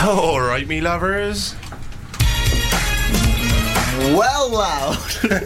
Alright, me lovers. Well loud.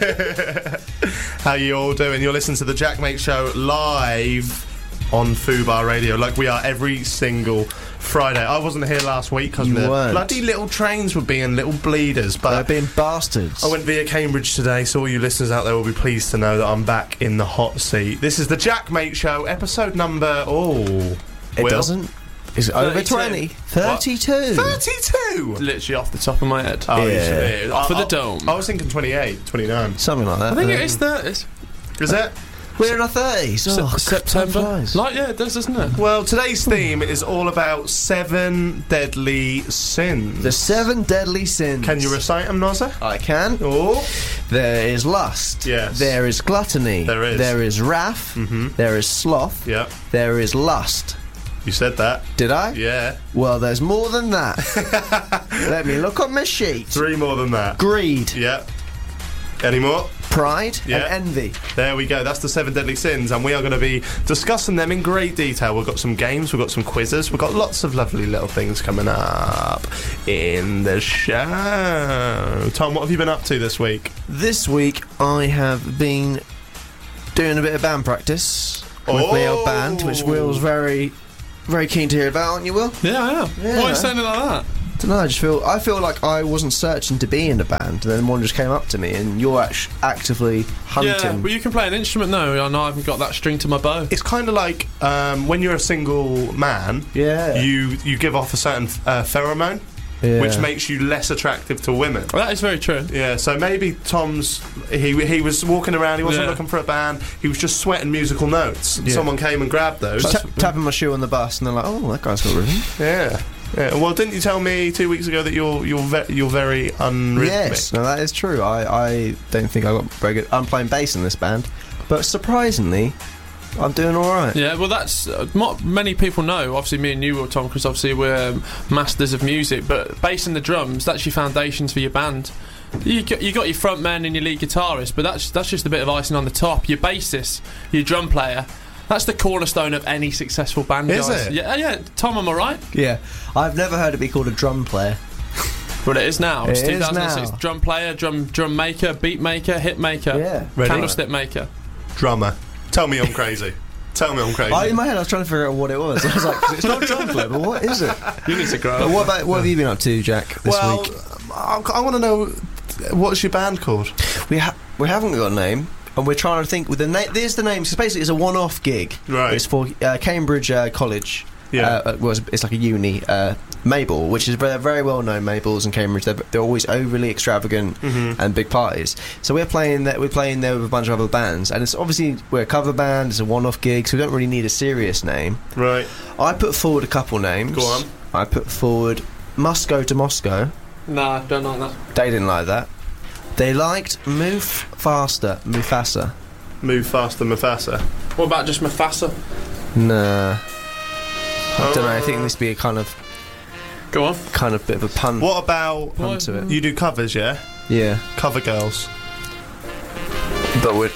How you all doing? You're listening to the Jack Mate Show live on Fubar Radio, like we are every single Friday. I wasn't here last week because the bloody little trains were being little bleeders, but they're being bastards. I went via Cambridge today, so all you listeners out there will be pleased to know that I'm back in the hot seat. This is the Jack Mate Show, episode number... doesn't. Is it over 20? 32. 32? Literally off the top of my head. Oh, yeah. Off of the dome. I was thinking 28, 29. Something like that. I think it is 30. Is it? We're in our 30s. September. Like, yeah, it does, doesn't it? Well, today's theme is all about 7 deadly sins. The 7 deadly sins. Can you recite them, Nozza? I can. Oh. There is lust. Yes. There is gluttony. There is. There is wrath. Mm-hmm. There is sloth. Yeah. There is lust. You said that. Did I? Yeah. Well, there's more than that. Let me look on my sheet. 3 more than that. Greed. Yeah. Any more? Pride. Yeah. And envy. There we go. That's the 7 deadly sins, and we are going to be discussing them in great detail. We've got some games, we've got some quizzes, we've got lots of lovely little things coming up in the show. Tom, what have you been up to this week? This week I have been doing a bit of band practice with my old band, which Will's very keen to hear about, aren't you, Will? Yeah, I am. Yeah. Why are you saying it like that? I don't know, I feel like I wasn't searching to be in a band, and then one just came up to me, and you're actively hunting. Yeah, but you can play an instrument though. I know I haven't got that string to my bow. It's kind of like when you're a single man, you give off a certain pheromone, which makes you less attractive to women. Well, that is very true. Yeah, so maybe Tom's... He was walking around, he wasn't looking for a band, he was just sweating musical notes. Yeah. Someone came and grabbed those. Tapping my shoe on the bus, and they're like, oh, that guy's got rhythm. Yeah. Yeah, well, didn't you tell me 2 weeks ago that you're very unrhythmic? Yes, no, that is true. I don't think I got very good. I'm playing bass in this band, but surprisingly, I'm doing all right. Yeah, well, that's not many people know. Obviously, me and you, Will, Tom, because obviously we're masters of music. But bass and the drums, that's your foundations for your band. You got your front man and your lead guitarist, but that's just a bit of icing on the top. Your bassist, your drum player. That's the cornerstone of any successful band, guys. Is it? Yeah. Tom, am I right? Yeah. I've never heard it be called a drum player. Well, it is now. It's It is 2006. now. Drum player, drum maker, beat maker, hit maker, Ready? candlestick maker. Drummer. Tell me I'm crazy. Tell me I'm crazy. In my head, I was trying to figure out what it was. I was like, it's not drum player, but what is it? You need to grow But up. what have you been up to, Jack, this week? I want to know, what's your band called? We haven't got a name. And we're trying to think with the name. There's the name. So basically, it's a one-off gig. Right. It's for Cambridge College. Yeah. It's like a uni. Mabel, which is very well known. Mabels in Cambridge. They're always overly extravagant and big parties. So we're playing there. We're playing there with a bunch of other bands, and it's obviously we're a cover band. It's a one-off gig, so we don't really need a serious name. Right. I put forward a couple names. Go on. I put forward Must Go to Moscow. Nah, don't like that. They didn't like that. They liked Move Faster, Mufasa. Move Faster, Mufasa. What about just Mufasa? Nah. I don't know. I think it needs to be a kind of Go on. bit of a pun. What about... Pun to it. You do covers, yeah? Yeah. Cover girls. But we're...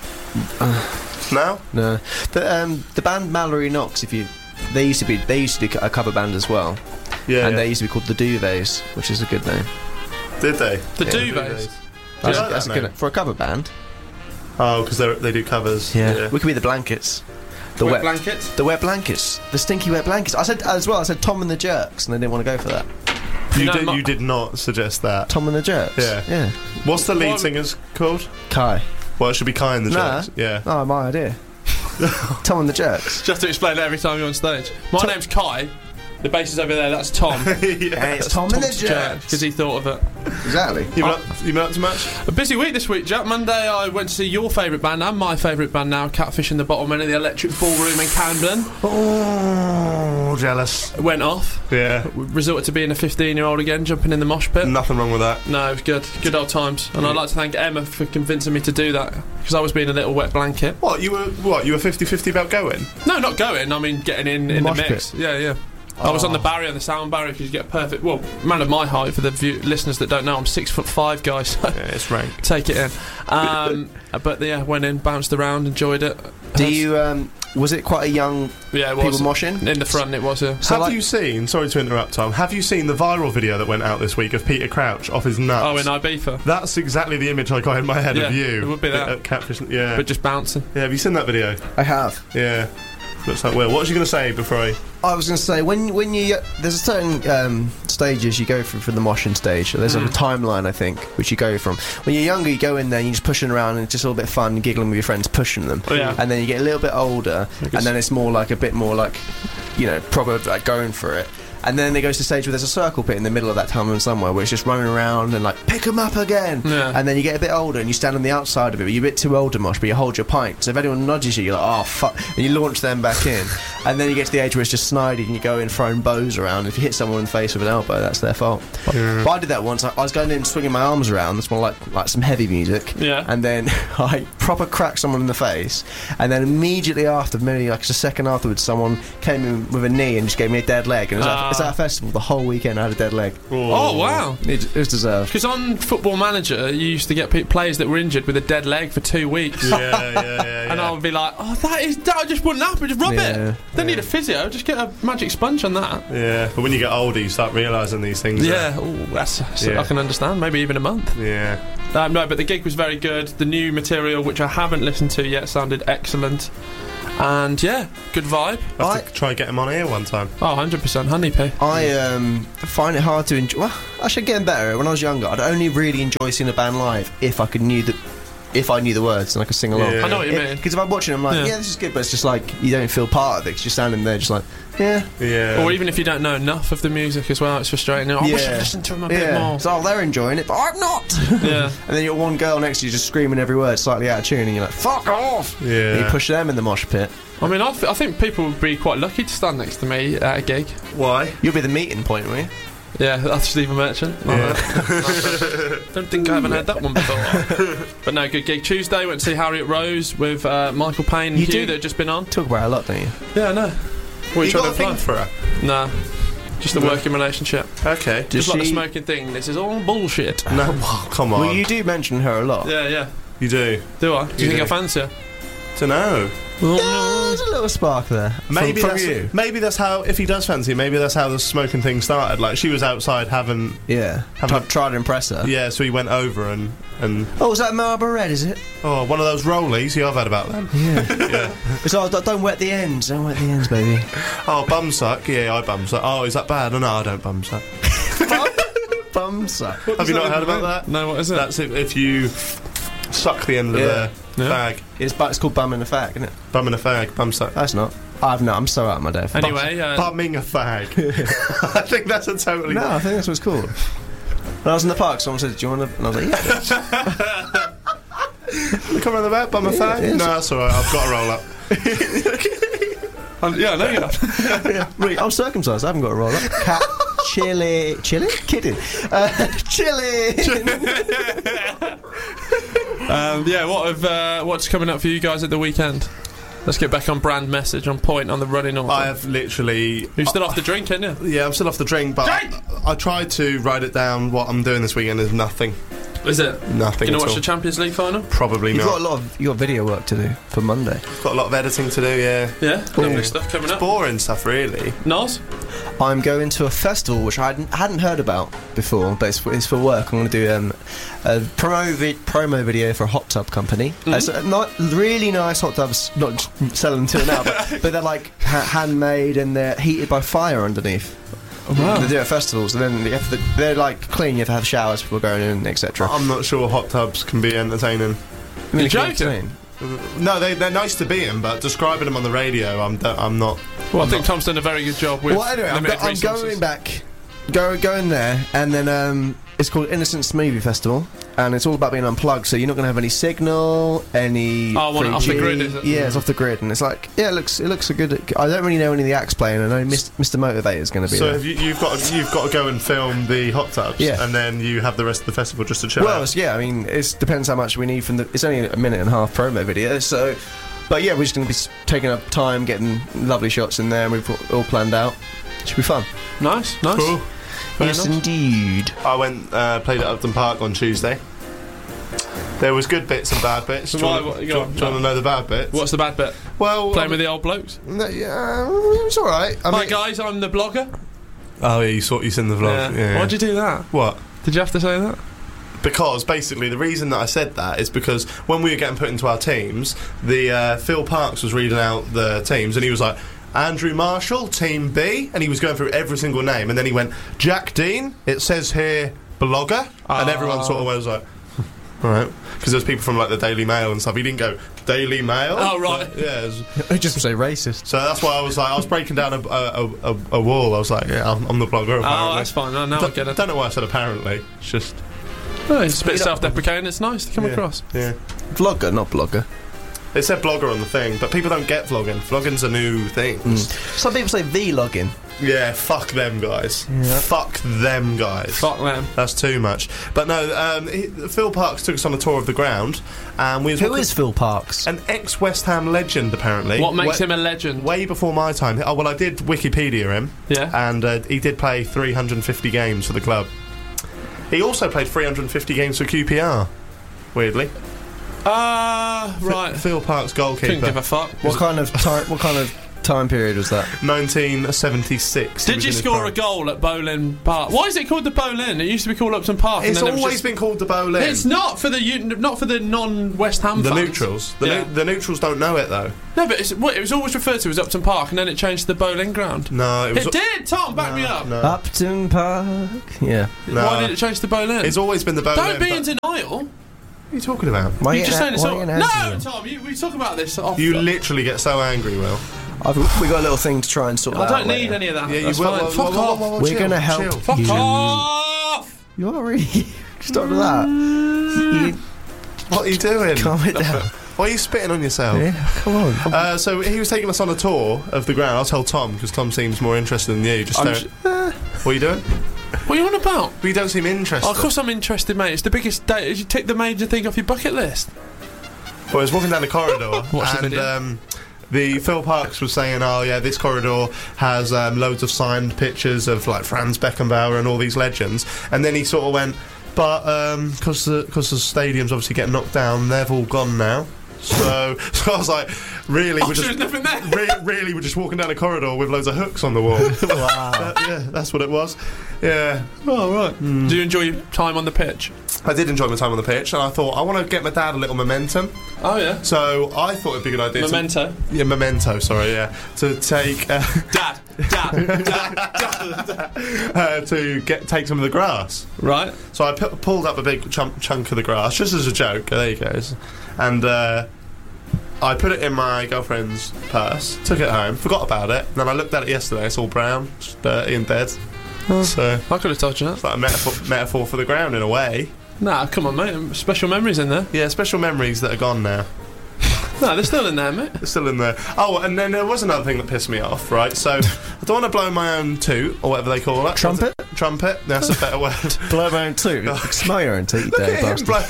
No? No. The band Mallory Knox, they used to be a cover band as well. Yeah. And they used to be called the Duvets, which is a good name. Did they? The Yeah. Duvets. That's a good name. For a cover band. Oh, because they do covers. Yeah. We could be the Blankets. The Wet blankets. The Wet Blankets. The Stinky Wet Blankets. I said Tom and the Jerks, and they didn't want to go for that. You did not suggest that. Tom and the Jerks. Yeah. What's the lead singer's called? Kai. Well, it should be Kai and the Nah. Jerks. Yeah. Oh, my idea. Tom and the Jerks. Just to explain it every time you're on stage. My name's Kai. The bass is over there. That's Tom. Yeah. Hey, it's Tom and the Jerks. Because he thought of it. Exactly. You been up to much? A busy week this week, Jack. Monday I went to see your favourite band and my favourite band now, Catfish and the Bottlemen, at the Electric Ballroom in Camden. Oh, jealous. It went off. Yeah. We resorted to being a 15-year-old again, jumping in the mosh pit. Nothing wrong with that. No, it was good. Good old times. And I'd like to thank Emma for convincing me to do that, because I was being a little wet blanket. What, you were 50-50 about going? No, not going. I mean, getting in the Mosh mix. pit. Yeah. I was on the barrier, the sound barrier, because you get perfect. Well, man of my height, for the listeners that don't know, I'm 6'5", guys. So Yeah, it's rank. take it in. But yeah, went in, bounced around, enjoyed it. Do you? Was it quite a young Yeah, it people was. moshing? In the front, it was, yeah. So have you seen, sorry to interrupt, Tom, have you seen the viral video that went out this week of Peter Crouch off his nuts? Oh, in Ibiza. That's exactly the image I got in my head Yeah, of you. it would be that. At Catfish, yeah. But just bouncing. Yeah, have you seen that video? I have. Yeah. Looks like Will. What was you going to say before I was going to say, when you there's a certain stages you go through for the moshing stage. There's a timeline, I think, which you go from. When you're younger, you go in there and you're just pushing around and it's just a little bit fun, giggling with your friends, pushing them. Oh, yeah. And then you get a little bit older, and then it's more like a bit more like, proper like going for it. And then it goes to the stage where there's a circle pit in the middle of that tunnel somewhere where it's just running around and like, pick 'em up again. Yeah. And then you get a bit older and you stand on the outside of it, but you're a bit too old to mosh, but you hold your pint. So if anyone nudges you, you're like, oh fuck, and you launch them back in. And then you get to the age where it's just snidey and you go in throwing bows around. If you hit someone in the face with an elbow, that's their fault. Yeah. But I did that once. I was going in swinging my arms around. That's more like some heavy music. Yeah. And then I proper cracked someone in the face. And then immediately after, maybe like just a second afterwards, someone came in with a knee and just gave me a dead leg. And it was at a festival the whole weekend. I had a dead leg. Oh, wow. It was deserved. Because on Football Manager, you used to get players that were injured with a dead leg for 2 weeks. Yeah. And I would be like, oh, that just wouldn't happen. Just rub it. Don't need a physio. Just get a magic sponge on that. Yeah, but when you get older, you start realising these things. Yeah, that's I can understand. Maybe even a month. Yeah. No, but the gig was very good. The new material, which I haven't listened to yet, sounded excellent. And yeah, good vibe. I have to try and get him on here one time. Oh, 100% honey pea. I find it hard to enjoy. Well, actually, getting better. When I was younger, I'd only really enjoy seeing a band live if I knew the words and I could sing along. Yeah. I know what you mean. Because if I'm watching, I'm like, yeah, this is good, but it's just like you don't feel part of it because you're standing there just like, yeah. Or even if you don't know enough of the music as well, it's frustrating. I wish I'd listened to them a bit more. So they're enjoying it, but I'm not. Yeah. And then you've got one girl next to you just screaming every word slightly out of tune, and you're like, fuck off. Yeah. And you push them in the mosh pit. I mean, I think people would be quite lucky to stand next to me at a gig. Why? You'll be the meeting point, will you? Yeah, that's Stephen Merchant. Yeah. Don't think I haven't heard that one before. But no, good gig. Tuesday went to see Harriet Rose with Michael Payne and Hugh that had just been on. Talk about her a lot, don't you? Yeah, I know. What You got a thing for her? Nah. Just a working relationship. Okay. Just like the smoking thing. This is all bullshit. No, well, come on. Well, you do mention her a lot. Yeah. You do? Do I? Do you think do. I fancy her? Dunno. There's a little spark there. Maybe from that's you. Maybe that's how. If he does fancy, maybe that's how the smoking thing started. Like she was outside having. Yeah. Try to impress her. Yeah, so he went over and. Oh, is that Marlboro Red? Is it? Oh, one of those rollies. Yeah, I've heard about them. Yeah. It's like, don't wet the ends. Don't wet the ends, baby. Oh, bumsuck. Yeah, I bumsuck. Oh, is that bad? No, I don't bumsuck. Bumsuck. Have you not heard about that? No, what is it? That's if you suck the end of the fag. It's called bumming a fag, isn't it? Bumming a fag, bumsuck. That's not. I'm so out of my depth. Anyway, bumming a fag. I think that's a totally. No, I think that's what it's called. When I was in the park, someone said, "Do you want to?" And I was like, "Yeah." Come around the back, bum a fag. Yeah, no, that's all right. I've got to roll up. yeah, I know you have. Wait, I'm circumcised. I haven't got a roll up. Cat, chili, kidding. Chili. What's coming up for you guys at the weekend? Let's get back on brand message, on point, on the running order. I have literally. You're still off the drink, aren't you? Yeah, I'm still off the drink, but I tried to write it down. What I'm doing this weekend is nothing. Is it? Nothing. You know, at watch all. the Champions League final? Probably not. You got video work to do for Monday. Got a lot of editing to do. Yeah. Yeah. Lovely stuff coming up. Boring stuff, really. Nos? I'm going to a festival which I hadn't heard about before, but it's for work. I'm going to do a promo video for a hot tub company. Mm-hmm. Not really nice hot tubs, not selling them to now, but they're like handmade and they're heated by fire underneath. Oh, wow. They do it at festivals, and then they're like clean. You have to have showers before going in, etc. I'm not sure hot tubs can be entertaining. I mean, You're joking? No, they're nice to be in, but describing them on the radio, I'm not. Well, I think Tom's done a very good job with. Well, anyway, I'm resources. going back, going there, and then it's called Innocent Smoothie Festival, and it's all about being unplugged. So you're not going to have any signal, any. Oh, well, off the grid, is it? Yeah, it's off the grid, and it's like, yeah, it looks a good. I don't really know any of the acts playing. I know Mr. Motivator is going to be. So there. you've got to go and film the hot tubs, and then you have the rest of the festival just to chill out. Well, yeah, I mean, it depends how much we need from the. It's only a minute and a half promo video, so. But yeah, we're just going to be taking up time, getting lovely shots in there, and we've all planned out. Should be fun. Nice. Cool. Yes, indeed. I went played at Upton Park on Tuesday. There was good bits and bad bits. Do you want to know the bad bits? What's the bad bit? Well, Playing with the old blokes. Yeah, it was all right. Hi guys, I'm the blogger. Oh, yeah, you seen the vlog. Yeah. Why'd you do that? What? Did you have to say that? Because basically the reason that I said that is because when we were getting put into our teams, the Phil Parks was reading out the teams and he was like, Andrew Marshall, Team B, and he was going through every single name, and then he went, Jack Dean, it says here blogger, and everyone sort of was like, all right, because there's people from like the Daily Mail and stuff. He didn't go Daily Mail. Oh right, yeah. He just say racist. So that's why I was like, I was breaking down a wall. I was like, yeah, I'm the blogger. Apparently. Oh, that's fine. Now I get it. Don't know why I said apparently. It's just. It's a bit self-deprecating. It's nice to come across. Yeah. Vlogger, not blogger. It said blogger on the thing, but people don't get vlogging. Vlogging's a new thing. Some people say vlogging. Yeah, fuck them guys. Yeah. Fuck them guys. Fuck them. That's too much. But no, Phil Parks took us on a tour of the ground, and we. Who is Phil Parks? An ex-West Ham legend, apparently. What makes him a legend? Way before my time. Oh well, I did Wikipedia him. Yeah. And he did play 350 games for the club. He also played 350 games for QPR. Weirdly. Right. Phil Parks, goalkeeper. Couldn't give a fuck. What kind of time period was that? 1976. Did you score a goal at Boleyn Park? Why is it called the Boleyn? It used to be called Upton Park. It's and then always been called the Boleyn. It's not for the non-West Ham the fans. neutrals. The neutrals don't know it though. No, but it was always referred to as Upton Park, and then it changed to the Boleyn Ground. No, it did. Tom, back me up. No. Upton Park. Yeah. No. Why did it change to Boleyn? It's always been the Boleyn. Don't be in denial. What are you talking about? You're just saying it's all. No, Tom, we talk about this. You literally get so angry, Will. We got a little thing to try and sort that out. I don't need any of that. Yeah, that's you will. fine. Fuck off. We're going to help. Fuck off. You are really. Stop with that. What are you doing? Calm it down. Why are you spitting on yourself? Yeah, come on. So he was taking us on a tour of the ground. I'll tell Tom because Tom seems more interested than you. What are you doing? What are you on about? But you don't seem interested. Oh, of course I'm interested, mate. It's the biggest day. You tick the major thing off your bucket list. Well, I was walking down the corridor and the Phil Parks was saying, oh yeah, this corridor has loads of signed pictures of like Franz Beckenbauer and all these legends, and then he sort of went, but because the stadium's obviously getting knocked down, they've all gone now. So I was like, really? We're just nothing there. really, we're just walking down a corridor with loads of hooks on the wall. Wow. Yeah, that's what it was. Yeah. Oh right. Do you enjoy your time on the pitch? I did enjoy my time on the pitch, and I thought I want to get my dad a little momentum. Oh yeah. So I thought it'd be a good idea. Memento. Sorry, yeah. To take Dad. to take some of the grass. Right. So I pulled up a big chunk of the grass just as a joke. There you go. And I put it in my girlfriend's purse, took it home, forgot about it, and then I looked at it yesterday. It's all brown, just dirty and dead. So I could have told you that. It's like a metaphor for the ground in a way. Nah, come on, mate. Special memories in there. Yeah, special memories that are gone now. No, they're still in there, mate. They're still in there. Oh, and then there was another thing that pissed me off, right? So, I don't want to blow my own toot, or whatever they call it. Trumpet? Trumpet? That's a better word. Blow my own toot? Smell your own toot, Dave.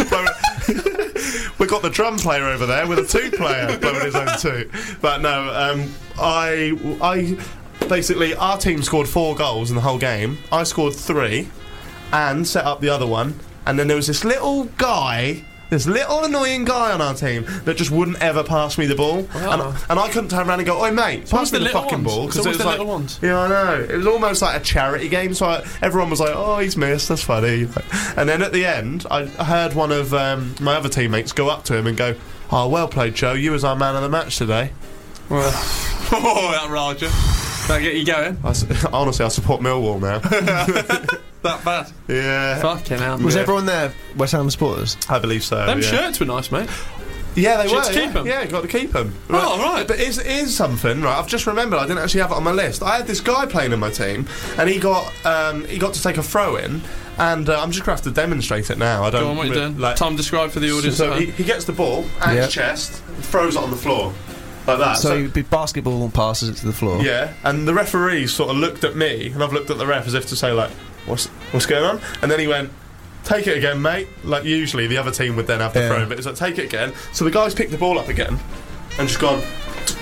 We've got the drum player over there with a toot player blowing his own toot. But no, I basically, our team scored 4 goals in the whole game. I scored 3 and set up the other one. And then there was this little annoying guy on our team that just wouldn't ever pass me the ball. Wow. And I couldn't turn around and go, oi mate, pass me the fucking ball. Because it was like, little ones. Yeah, I know. It was almost like a charity game, so everyone was like, oh, he's missed, that's funny. And then at the end, I heard one of my other teammates go up to him and go, oh, well played, Joe, you was our man of the match today. Well, that Raja. That get you going? Honestly, I support Millwall now. That bad? Yeah. Fucking hell. Was everyone there West Ham supporters? I believe so. Them shirts were nice, mate. Yeah, they were. To keep them. Yeah, got to keep them. Oh, right. But it is something, right? I've just remembered I didn't actually have it on my list. I had this guy playing in my team, and he got to take a throw in, and I'm just going to have to demonstrate it now. I don't. Go on, what you doing? Tom, describe for the audience. So he gets the ball at his chest, throws it on the floor. Like that. So basketball passes it to the floor. Yeah, and the referee sort of looked at me, and I've looked at the ref as if to say, like, what's going on? And then he went, take it again, mate. Like, usually the other team would then have the throw, but it's like, take it again. So the guy's picked the ball up again and just gone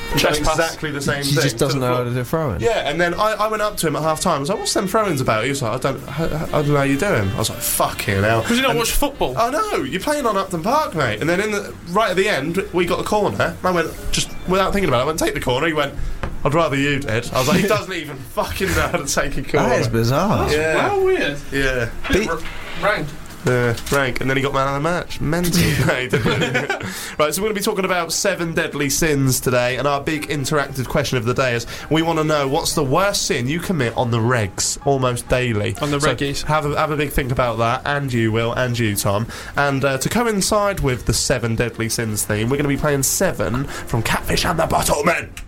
exactly the same thing. He just doesn't know how to do throwing. Yeah, and then I went up to him at half time. I was like, "What's them throw-ins about?" He was like, I don't know how you doing. I was like, "Fucking hell!" Because you don't watch football. Oh no, you're playing on Upton Park, mate. And then right at the end, we got the corner. And I went, just without thinking about it, I went, "Take the corner." He went, "I'd rather you did." I was like, "He doesn't even fucking know how to take a corner." That is bizarre. Yeah. Well, weird. Yeah. Rank. Rank, and then he got man of the match. Mental. No, he didn't. Right, so we're going to be talking about 7 deadly sins today, and our big interactive question of the day is we want to know what's the worst sin you commit on the regs almost daily. On the reggies. Have a big think about that, and you, Will, and you, Tom. And to coincide with the 7 deadly sins theme, we're going to be playing 7 from Catfish and the Bottlemen.